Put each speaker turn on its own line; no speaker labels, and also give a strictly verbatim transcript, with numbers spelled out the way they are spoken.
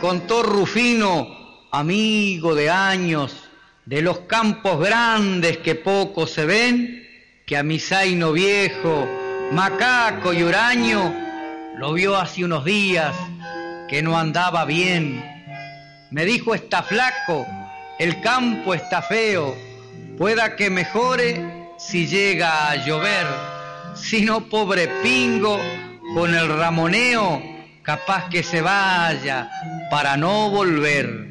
contó Rufino, amigo de años, de los campos grandes que poco se ven, que a mi zaino viejo, macaco y huraño, lo vio hace unos días que no andaba bien. Me dijo: está flaco, el campo está feo, pueda que mejore si llega a llover, si no, pobre pingo, con el ramoneo, capaz que se vaya para no volver.